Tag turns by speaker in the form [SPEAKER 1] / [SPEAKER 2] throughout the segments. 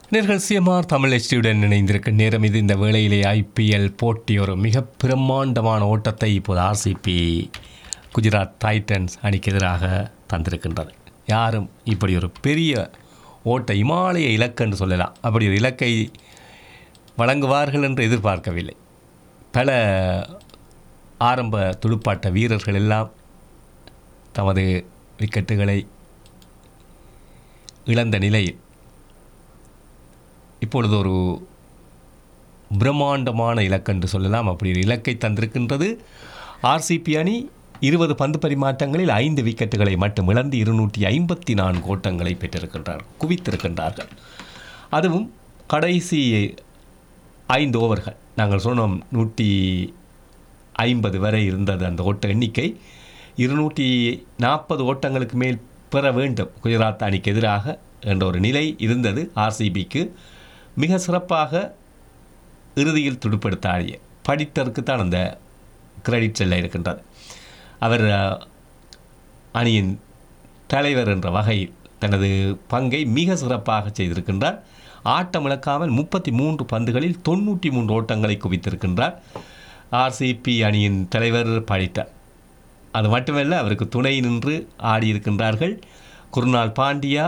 [SPEAKER 1] நேர்கள் சிஎம்ஆர் தமிழ் HDயுடன் இணைந்திருக்க நேரம் இது. இந்த வேளையிலே ஐபிஎல் போட்டி ஒரு மிக பிரம்மாண்டமான ஓட்டத்தை இப்போது ஆர்சிபி குஜராத் டைட்டன்ஸ் அணிக்கு எதிராக தந்திருக்கின்றது. யாரும் இப்படி ஒரு பெரிய ஓட்ட இமாலய இலக்கு என்று சொல்லலாம், அப்படி ஒரு இலக்கை வழங்குவார்கள் என்று எதிர்பார்க்கவில்லை. பல ஆரம்ப துடுப்பாட்ட வீரர்கள் எல்லாம் தமது விக்கெட்டுகளை இழந்த நிலையில் இப்பொழுது ஒரு பிரம்மாண்டமான இலக்கு என்று சொல்லலாம். அப்படி ஒரு இலக்கை தந்திருக்கின்றது ஆர்சிபி அணி. 20 பந்து பரிமாற்றங்களில் 5 விக்கெட்டுகளை மட்டும் இழந்து 254 ஓட்டங்களை குவித்திருக்கின்றார்கள். அதுவும் கடைசி 5 ஓவர்கள். நாங்கள் சொன்னோம் 150 வரை இருந்தது அந்த ஓட்ட எண்ணிக்கை. 240 ஓட்டங்களுக்கு மேல் பெற வேண்டும் குஜராத் அணிக்கு எதிராக என்ற ஒரு நிலை இருந்தது ஆர்சிபிக்கு. மிக சிறப்பாக இறுதியில் துடுப்படுத்த ஆடிய படிட்டருக்கு தான் அந்த கிரெடிட் செல்ல இருக்கின்றது. அவர் அணியின் தலைவர் என்ற வகையில் தனது பங்கை மிக சிறப்பாக செய்திருக்கின்றார். ஆட்டமிழக்காமல் 33 பந்துகளில் 93 ஓட்டங்களை குவித்திருக்கின்றார் ஆர்சிபி அணியின் தலைவர் படிட்டர். அது மட்டுமல்ல, அவருக்கு துணை நின்று ஆடியிருக்கின்றார்கள் குருநாள் பாண்டியா,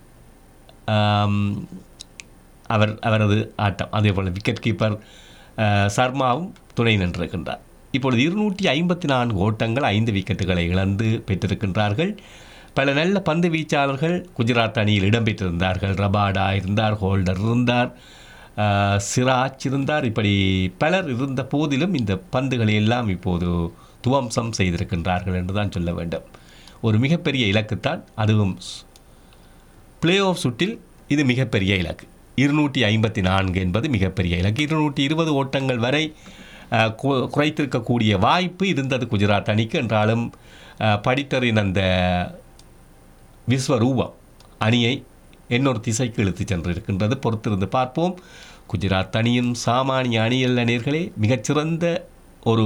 [SPEAKER 1] அவரது ஆட்டம். அதேபோல் விக்கெட் கீப்பர் சர்மாவும் துணை நின்றிருக்கின்றார். இப்பொழுது 254 ஓட்டங்கள் 5 விக்கெட்டுகளை இழந்து பெற்றிருக்கின்றார்கள். பல நல்ல பந்து வீச்சாளர்கள் குஜராத் அணியில் இடம்பெற்றிருந்தார்கள். ரபாடா இருந்தார், ஹோல்டர் இருந்தார், சிராஜ் இருந்தார். இப்படி பலர் இருந்த போதிலும் இந்த பந்துகளை எல்லாம் இப்போது துவம்சம் செய்திருக்கின்றார்கள் என்று தான் சொல்ல வேண்டும். ஒரு மிகப்பெரிய இலக்குத்தான், அதுவும் பிளே ஆஃப் சுற்றில் இது மிகப்பெரிய இலக்கு. 254 என்பது மிகப்பெரிய இலக்கு. 220 ஓட்டங்கள் வரை குறைத்திருக்கக்கூடிய வாய்ப்பு இருந்தது குஜராத் அணிக்கு. என்றாலும் படிட்டரின் அந்த விஸ்வரூபம் அணியை இன்னொரு திசைக்கு இழுத்து சென்றிருக்கின்றது. பொறுத்திருந்து பார்ப்போம். குஜராத் அணியும் சாமானிய அணி அல்ல நேர்களே. மிகச்சிறந்த ஒரு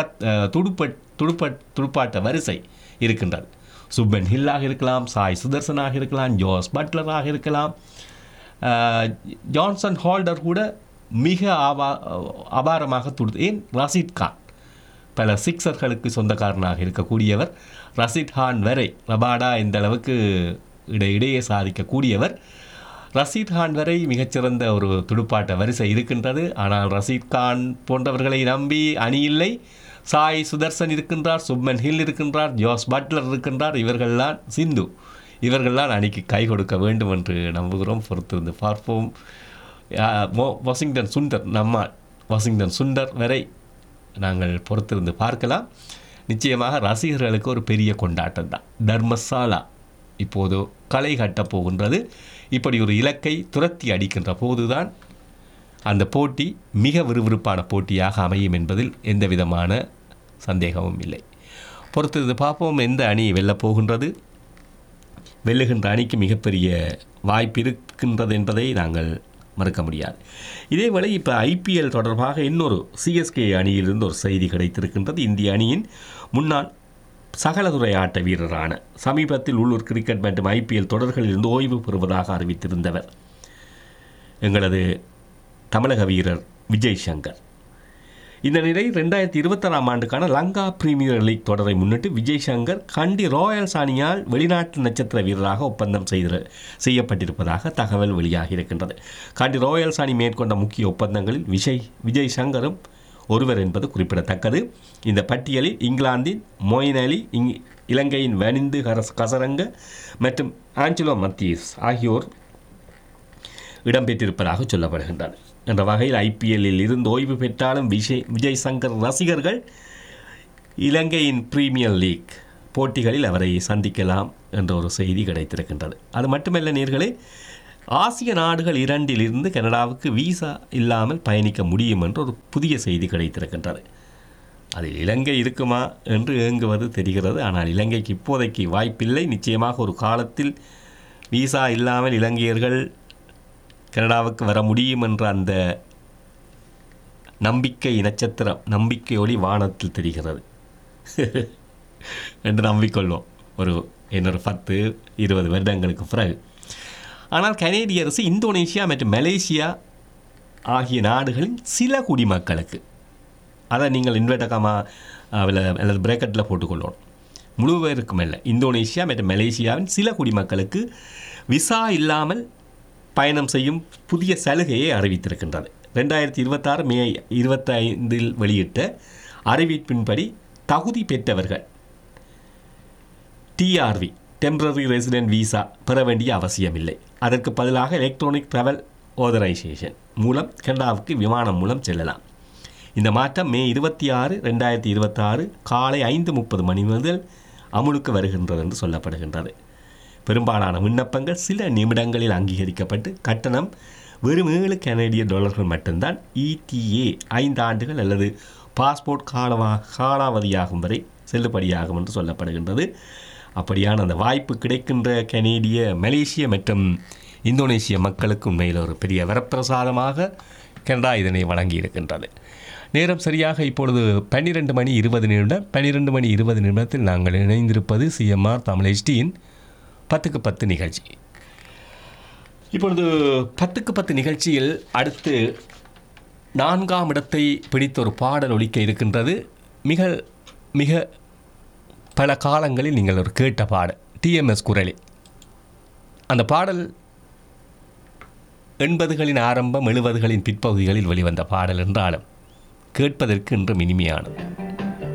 [SPEAKER 1] துடுப்பாட்ட வரிசை இருக்கின்றது. சுப்மன் ஹில்லாக இருக்கலாம், சாய் சுதர்சனாக இருக்கலாம், ஜோஸ் பட்லராக இருக்கலாம், ஜான்சன் ஹோல்டர் கூட மிக அபாரமாக ஏன் ரஷீத் கான் பல சிக்ஸர்களுக்கு சொந்தக்காரனாக இருக்கக்கூடியவர். ரஷீத் கான் வரை, ரபாடா இந்த அளவுக்கு இடையே சாதிக்கக்கூடியவர். ரஷீத் கான் வரை மிகச்சிறந்த ஒரு துடுப்பாட்ட வரிசை இருக்கின்றது. ஆனால் ரஷீத் கான் போன்றவர்களை நம்பி அணி இல்லை. சாய் சுதர்சன் இருக்கின்றார், சுப்மன் ஹில் இருக்கின்றார், ஜோஸ் பட்லர் இருக்கின்றார். இவர்கள்தான் சிந்து, இவர்கள்தான் அணிக்கு கை கொடுக்க வேண்டும் என்று நம்புகிறோம். பொறுத்திருந்து பார்ப்போம். வாஷிங்டன் சுந்தர் வரை நாங்கள் பொறுத்திருந்து பார்க்கலாம். நிச்சயமாக ரசிகர்களுக்கு ஒரு பெரிய கொண்டாட்டம் தான். தர்மசாலா இப்போது களை கட்டப் போகின்றது. இப்படி ஒரு இலக்கை துரத்தி அடிக்கின்ற போதுதான் அந்த போட்டி மிக விறுவிறுப்பான போட்டியாக அமையும் என்பதில் எந்த விதமான சந்தேகமும் இல்லை. பொறுத்திருந்து பார்ப்போம் எந்த அணி வெல்லப் போகின்றது. வெல்லுகின்ற அணிக்கு மிகப்பெரிய வாய்ப்பு இருக்கின்றது என்பதை நாங்கள் மறுக்க முடியாது. இதேவேளை இப்போ ஐபிஎல் தொடர்பாக இன்னொரு சிஎஸ்கே அணியிலிருந்து ஒரு செய்தி கிடைத்திருக்கின்றது. இந்திய அணியின் முன்னாள் சகலதுறை ஆட்ட வீரரான, சமீபத்தில் உள்ளூர் கிரிக்கெட் மற்றும் ஐபிஎல் தொடர்களிலிருந்து ஓய்வு பெறுவதாக அறிவித்திருந்தவர் எங்களது தமிழக வீரர் விஜய் சங்கர். இந்த நிலை 2026 ஆண்டுக்கான லங்கா பிரீமியர் லீக் தொடரை முன்னிட்டு விஜய் சங்கர் கண்டி ராயல்ஸ் அணியால் வெளிநாட்டு நட்சத்திர வீரராக ஒப்பந்தம் செய்யப்பட்டிருப்பதாக தகவல் வெளியாகி இருக்கின்றது. கண்டி ராயல்ஸ் அணி மேற்கொண்ட முக்கிய ஒப்பந்தங்களில் விஜய் சங்கரும் ஒருவர் என்பது குறிப்பிடத்தக்கது. இந்த பட்டியலில் இங்கிலாந்தின் மொயின் அலி, இலங்கையின் வனிந்து கசரங்க மற்றும் ஆஞ்சலோ மத்தியஸ் ஆகியோர் இடம்பெற்றிருப்பதாக சொல்லப்படுகின்றனர். என்ற வகையில் ஐபிஎல்லில் இருந்து ஓய்வு பெற்றாலும் விஜய் சங்கர் ரசிகர்கள் இலங்கையின் பிரீமியர் லீக் போட்டிகளில் அவரை சந்திக்கலாம் என்ற ஒரு செய்தி கிடைத்திருக்கின்றது. அது மட்டுமல்ல நேர்களே, ஆசிய நாடுகள் 2 கனடாவுக்கு விசா இல்லாமல் பயணிக்க முடியும் என்ற ஒரு புதிய செய்தி கிடைத்திருக்கின்றது. அதில் இலங்கை இருக்குமா என்று ஏங்குவது தெரிகிறது. ஆனால் இலங்கைக்கு இப்போதைக்கு வாய்ப்பில்லை. நிச்சயமாக ஒரு காலத்தில் விசா இல்லாமல் இலங்கையர்கள் கனடாவுக்கு வர முடியும் என்ற அந்த நம்பிக்கை நட்சத்திரம், நம்பிக்கை ஒளி வானத்தில் தெரிகிறது என்று நம்பிக்கொள்வோம். இன்னொரு 10-20 வருடங்களுக்கு பிறகு ஆனால் கனேடிய அரசு இந்தோனேஷியா மற்றும் மலேசியா ஆகிய நாடுகளின் சில குடிமக்களுக்கு, அதை நீங்கள் இன்வெர்டக்காமா அல்லது பிரேக்கெட்டில் போட்டுக்கொள்ளணும், முழு பேருக்கும் இல்லை, இந்தோனேஷியா மற்றும் மலேசியாவின் சில குடிமக்களுக்கு விசா இல்லாமல் பயணம் செய்யும் புதிய சலுகையை அறிவித்திருக்கின்றது. 2026 மே 25 வெளியிட்ட அறிவிப்பின்படி தகுதி பெற்றவர்கள் டிஆர்வி டெம்பரரி ரெசிடென்ட் விசா பெற வேண்டிய அவசியமில்லை. அதற்கு பதிலாக எலக்ட்ரானிக் ட்ராவல் ஆதரைசேஷன் மூலம் கனடாவுக்கு விமானம் மூலம் செல்லலாம். இந்த மாற்றம் மே 26, 2026 காலை 5:30 மணி முதல் அமுலுக்கு வருகின்றது என்று சொல்லப்படுகின்றது. பெரும்பாலான விண்ணப்பங்கள் சில நிமிடங்களில் அங்கீகரிக்கப்பட்டு கட்டணம் வெறும் $7 மட்டும்தான். ETA 5 ஆண்டுகள் அல்லது பாஸ்போர்ட் காலாவதியாகும் வரை செல்லுபடியாகும் என்று சொல்லப்படுகின்றது. அப்படியான அந்த வாய்ப்பு கிடைக்கின்ற கனேடிய, மலேசிய மற்றும் இந்தோனேசிய மக்களுக்கு உண்மையில் ஒரு பெரிய வரப்பிரசாதமாக கனடா இதனை வழங்கியிருக்கின்றது. நேரம் சரியாக இப்பொழுது 12:20. 12:20 நாங்கள் இணைந்திருப்பது CMR தமிழ் HDயின் 10க்கு 10 நிகழ்ச்சி. இப்பொழுது 10க்கு 10 நிகழ்ச்சியில் அடுத்து 4ஆம் இடத்தை பிடித்த ஒரு பாடல் ஒலிக்க இருக்கின்றது. மிக மிக பல காலங்களில் நீங்கள் ஒரு கேட்ட பாடல், TMS குரலில். அந்த பாடல் 80களின் ஆரம்பம் 70களின் பிற்பகுதிகளில் வெளிவந்த பாடல் என்றாலும் கேட்பதற்கு இன்றும் இனிமையானது.